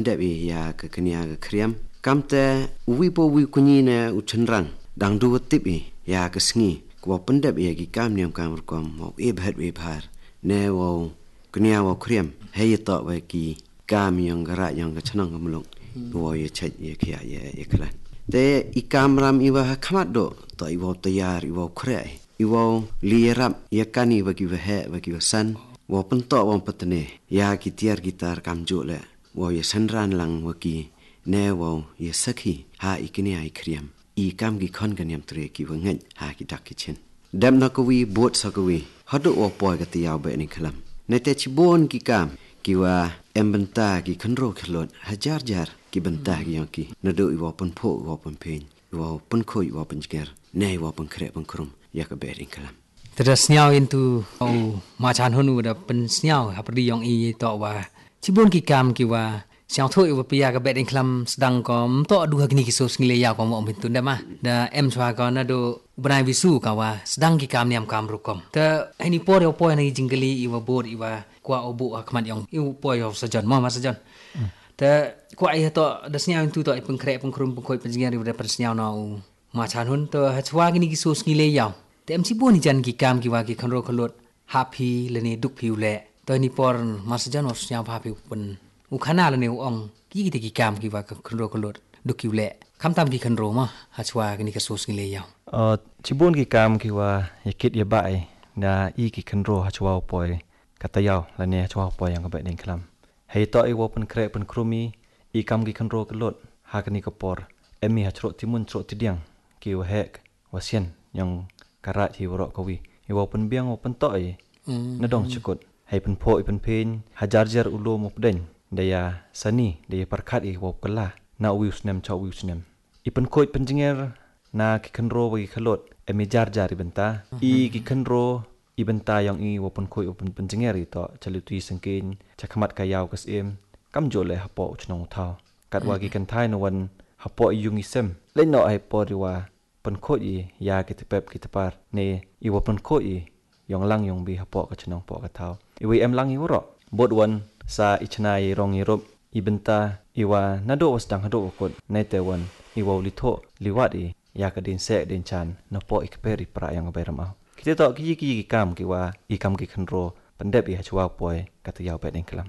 pendepi ya ke kenia ke kriam kamte wipo wi kunyine uchenrang dang du tipi ya ke sngi ko pendepi ya ki kam niam kam kom mo ebhat we phar ne wo kenia wo kriam hey to we ki kam yang gara yang ke chnang kamlong wo ye chet ye khya ye klan te ikam ram iwa khamat do to iwo tayar iwo khre iwo lierap ye kani bagi he bagi san wo pentok wo petene ya ki tiar gitar kamjo le wo ye sanran lang waki ne wo ye sakhi ha ikini ai kriam I kam gi khon kan yam tre ki wangai ha ki dak kitchen dam na ko wi bot sa ko wi hadu o poy ka tiaw be ni khalam ne te chi bon ki kam ki wa embenta ki khanro khlot hajar jar ki benta ki yang ki na do I wo pon pho wo pon pen wo pon khoi wo pon sker ne wo pon khre pon krum ya ka be ni khalam Terus nyau into macam honu dah pensnyau apa di yang I tak wa cibun ki kam ki wa siang thoi wa pia ka bet inklam sedang kom to dua gini kisos ngile ya kom om pintu dah mah da em chwa ka na do benai visu ka wa sedang ki kam niam kam rukom ta ini por yo por ni jinggali I wa bor I wa kwa obu akmat yang I por yo sajon ma sajon ta kwa I to da snyau into to peng krek peng krum peng khoi peng jingar da pensnyau na macam hun to chwa gini kisos ngile yaแต่มสิบ่นี่จันกิกามกิว่ากิคันโรคลดหาพีละนี่ดุกผิวแลตอนนี้ปอรมาสจันอสยามพาผิวเป็นอุคานาละนี่อ่องกิกิกิกามกิว่าคันโรคลดดุกผิวแลคำตามกิคันโรมาหาชวากินี่ก็โซสกิเลยยาวสิบ่นกิกามกิว่าอย่าคิดอย่าบายนะอีกิคันโรหาชวาปอยกัตยาวละนี่หาชวาปอยยังก็แบบนี้คลัมให้ต่ออีว่าเป็นแคร์เป็นครูมีอีกามกิคันโรกลดหากันนี่ก็ปอรมีหาชโรติมุนชโรติเดียงกิว่าแฮกว่าเซียนยังkarat hi woro kawi iwa pen biang open toy nadong chukut hai pen pho pen pen hajar jar ulo mopden daya sani daya parkhat I wop kala na wius nem chaw wius nem ipen khoi pen jinger na ki khanro wi khalot emi jar jar ibenta I ki khanro ibenta yang I wopen khoi open pen jinger I to chalutui sangkin chakhamat kayaw kas em kamjo le hapo chnong thaw katwa ki kan thai no wan hapo yung isem le no ai po riwa pen khoi ya ki tepep ki tepar ne I wa pen khoi yong lang yong bi hapo ka chnong po ka thau I wi em lang I woro bot wan sa ichnai rong I rob I benta I wa nado was dang hado kot ne te wan I wa litho liwat I ya ka din se din chan no po I kperi pra yang ba ram ki to ki kam ki wa I kam ki khanro pandep I chwa poi ka ta yaw pe din klam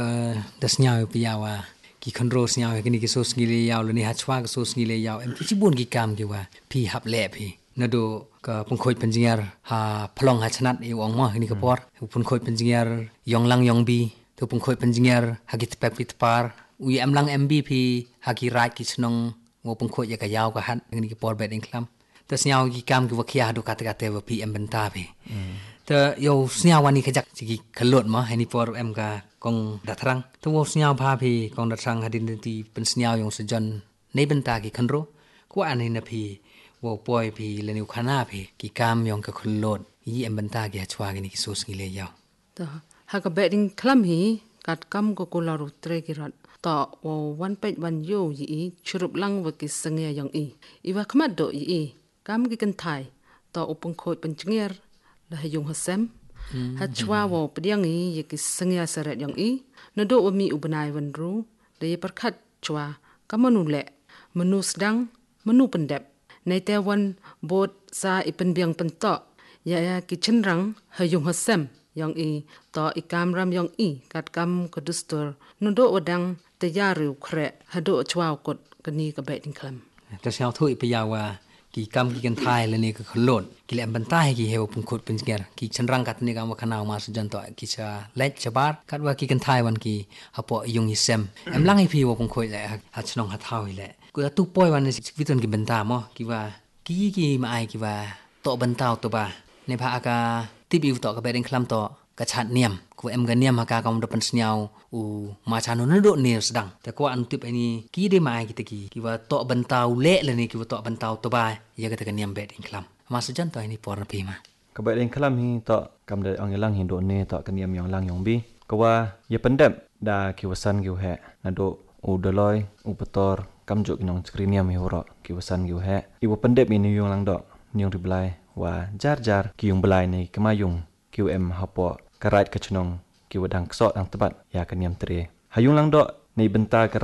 das nyau pi yawa ki khanro snyau ki ni ki sos ngile yaw le ni ha chwa ka sos ngile yaw em ki bun ki kam ki wa pi hap le pi na do ka pung khoi penjingar ha phlong ha chnat I wong ma ni ka por pung khoi penjingar yong lang yong bi to pung khoi penjingar ha ki tepek pi tpar u em lang mbp ha ki rai ki chnong wo pung khoi ya ka yaw ka hat ni ki por bet ing klam ta snyau ki kam ki wa khia do ka ta wa pi em benta pi ta yo snyau wani khajak ki khalot ma hani por em ka kong datrang to wo snyau pha pi kong datrang hadin ti pen snyau yong sejon nei benta ki khanro ko ani na pi wo poi pi le niu khana pi ki kam yong ka khalot yi em benta ki chwa ki ni ki sos ngi le yaw ta ha ka betting klam hi kat kam ko ko la ru tre ki rat ta wo wan pet wan yo yi churup lang wa ki sange yang I wa khmat do yi kam ki kan thai ta upang khoi pen chnger la hayung hasem ha chwa wo pdiang I ki sangya saret yang na do wa mi ubnai wan ru de parkhat chwa kamanu le manu sedang manu pendep nei te wan bot sa ipen biang pento ya ki chenrang hayung hasem yang to ikam ram yang kat kam kodustor no do wadang te yaru khre hado chwa kot kani ka bet klam ta snyau thui pi yawa ki kam ki kan thai le ni ka khlot ki le banta he ki heu pung khot pin ger ki chenrang kat ni ka ma khanaw ma sujan to ki cha lech chabar kat wa ki kan thai wan ki hapo yung hisem em lang hi phi wo pung khoi le ha chnong ha thau hi le ku tu poi wan ni viton ki banta mo ki wa ki ma ai ki wa to banta to ba ne pha aka ti bi to ka be den klam to ka chat niam ku em ga niam ha ka kom do pen snyau u ma cha no do ne sedang te ko an tip ani ki de ma ai ki wa to bantau le le ni ki wa to bantau to ba ya ka te ka niam be den klam ma sujan to ni por pi ma ka be den klam hi to kam de ong lang hin do ne to ka niam yong lang yong bi ka wa ye pendep da ki wasan ki he na do u doloi u pator kam jo ki nong skrin niam hi woro ki wasan ki he I wa pendep ni yong lang do nyong riblai wa jar jar ki yung belai ni kema yung QM hapo karait ka chnong ki wadang so ang tabat ya ka niam tre hayung lang do nei benta